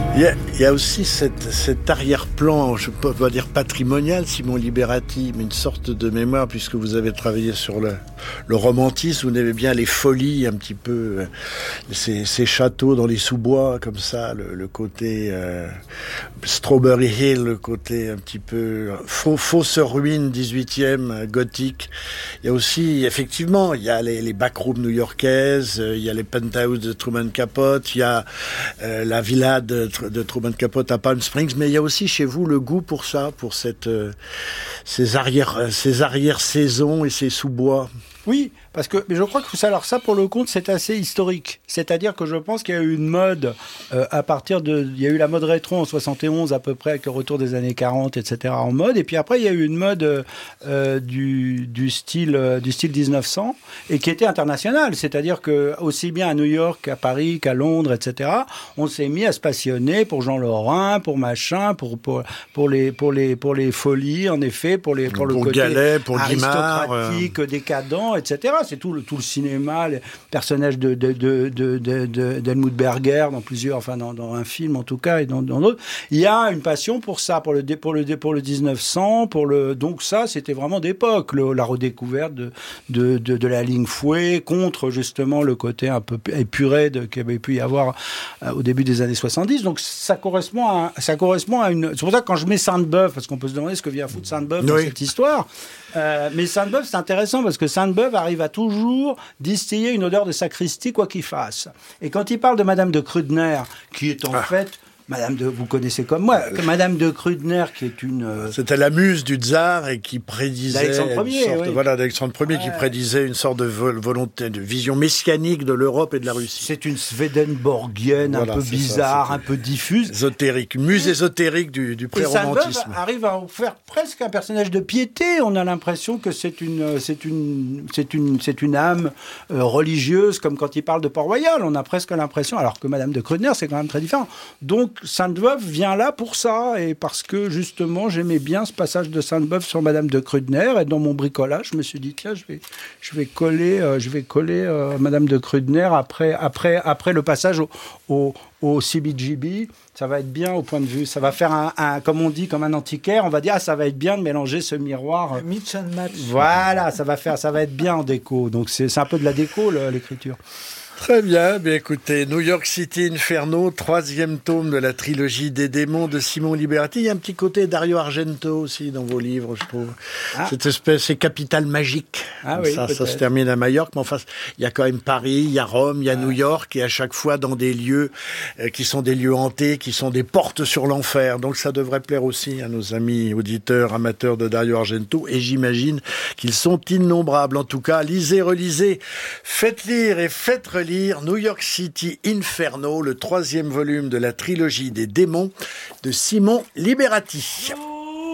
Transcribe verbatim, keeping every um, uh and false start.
Il y a, il y a aussi cette, cet arrière-plan, je peux pas dire patrimonial, Simon Liberati, mais une sorte de mémoire, puisque vous avez travaillé sur le, le romantisme, vous aimez bien les folies, un petit peu, ces, ces châteaux dans les sous-bois, comme ça, le, le côté euh, Strawberry Hill, le côté un petit peu faux, fausse ruine dix-huitième, gothique. Il y a aussi, effectivement, il y a les, les backrooms new-yorkaises, il y a les penthouses de Truman Capote, il y a euh, la villa de de Truman Capote à Palm Springs, mais il y a aussi chez vous le goût pour ça, pour cette, euh, ces arrière, ces arrière-saisons et ces sous-bois. Oui, parce que mais je crois que ça, alors ça pour le compte, c'est assez historique. C'est-à-dire que je pense qu'il y a eu une mode euh, à partir de, il y a eu la mode rétro en soixante et onze à peu près avec le retour des années quarante, et cetera en mode. Et puis après il y a eu une mode euh, du du style euh, du style dix-neuf cents et qui était internationale. C'est-à-dire que aussi bien à New York qu'à Paris, qu'à Londres, et cetera. On s'est mis à se passionner pour Jean Lorrain, pour machin, pour pour pour les pour les pour les folies en effet, pour les pour, pour le côté Gallet, pour aristocratique, Guimard, euh... décadent, et cetera. C'est tout le, tout le cinéma, les personnages de, de, de, de, de, de, d'Helmut Berger dans plusieurs, enfin dans, dans un film en tout cas et dans, dans d'autres. Il y a une passion pour ça, pour le, pour le, pour le dix-neuf cents, pour le, donc ça, c'était vraiment d'époque, le, la redécouverte de, de, de, de la ligne fouet contre justement le côté un peu épuré de, qu'il y avait pu y avoir euh, au début des années soixante-dix. Donc ça correspond à, ça correspond à une, c'est pour ça que quand je mets Sainte-Beuve, parce qu'on peut se demander ce que vient foutre Sainte-Beuve dans oui. cette histoire, euh, mais Sainte-Beuve, c'est intéressant parce que Sainte-Beuve arrive à toujours distiller une odeur de sacristie quoi qu'il fasse. Et quand il parle de Madame de Krudner, qui est en ah. fait Madame de, vous connaissez comme moi, que Madame de Krudner, qui est une... Euh, C'était la muse du tsar et qui prédisait... D'Alexandre Ier, sorte, oui. Voilà, d'Alexandre Ier, ouais. qui prédisait une sorte de volonté, de vision messianique de l'Europe et de la Russie. C'est une Swedenborgienne voilà, un peu bizarre, ça, un peu diffuse. Ésotérique, muse et, ésotérique du, du pré-romantisme. Et Sainte-Beuve arrive à en faire presque un personnage de piété. On a l'impression que c'est une, c'est une, c'est une, c'est une âme euh, religieuse, comme quand il parle de Port-Royal. On a presque l'impression, alors que Madame de Krudner, c'est quand même très différent. Donc, Sainte-Beuve vient là pour ça, et parce que justement j'aimais bien ce passage de Sainte-Beuve sur Madame de Krudner, et dans mon bricolage je me suis dit tiens je vais je vais coller euh, je vais coller euh, Madame de Krudner après après après le passage au au, au C B G B. Ça va être bien au point de vue, ça va faire un, un comme on dit comme un antiquaire, on va dire ah ça va être bien de mélanger ce miroir euh, mix and match. Voilà, ça va faire ça va être bien en déco, donc c'est c'est un peu de la déco le, l'écriture. Très bien, bien écoutez, New York City Inferno, troisième tome de la trilogie des démons de Simon Liberati. Il y a un petit côté Dario Argento aussi dans vos livres, je trouve. Ah. Cette espèce, c'est capitale magique. Ah oui, ça, ça se termine à Majorque, mais enfin, il y a quand même Paris, il y a Rome, il y a ah. New York, et à chaque fois dans des lieux euh, qui sont des lieux hantés, qui sont des portes sur l'enfer. Donc ça devrait plaire aussi à nos amis auditeurs, amateurs de Dario Argento, et j'imagine qu'ils sont innombrables. En tout cas, lisez, relisez, faites lire et faites relire New York City Inferno, le troisième volume de la trilogie des démons de Simon Liberati.